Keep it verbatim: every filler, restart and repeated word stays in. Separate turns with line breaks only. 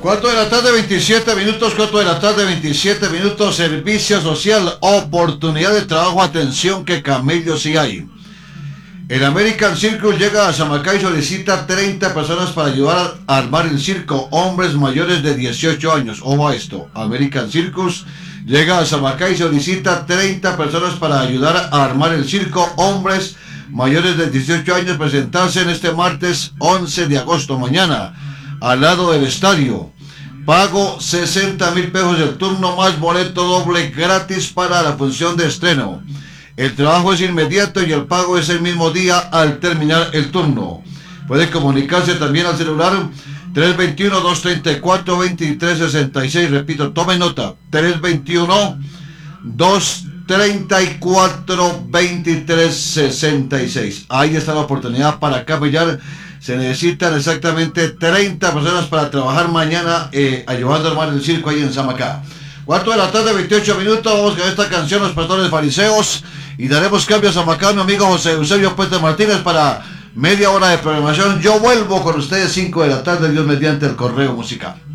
cuatro de la tarde, veintisiete minutos, cuatro de la tarde, veintisiete minutos, servicio social, oportunidad de trabajo, atención que camellos sí hay. El American Circus llega a Samacá y solicita treinta personas para ayudar a armar el circo, hombres mayores de dieciocho años. Ojo a esto, American Circus llega a Samacá y solicita treinta personas para ayudar a armar el circo, hombres mayores de dieciocho años, presentarse en este martes once de agosto, mañana, al lado del estadio. Pago sesenta mil pesos el turno más boleto doble gratis para la función de estreno. El trabajo es inmediato y el pago es el mismo día al terminar el turno. Puede comunicarse también al celular tres dos uno, dos tres cuatro, dos tres seis seis. Repito, tome nota, tres dos uno, dos tres cuatro, dos tres seis seis. Ahí está la oportunidad para camellar. Se necesitan exactamente treinta personas para trabajar mañana eh, ayudando a armar el circo ahí en Samacá. cuatro de la tarde, veintiocho minutos, vamos con esta canción, Los Pastores Fariseos, y daremos cambios a Samacá, mi amigo José Eusebio Puente Martínez, para media hora de programación. Yo vuelvo con ustedes cinco de la tarde, Dios mediante, el correo musical.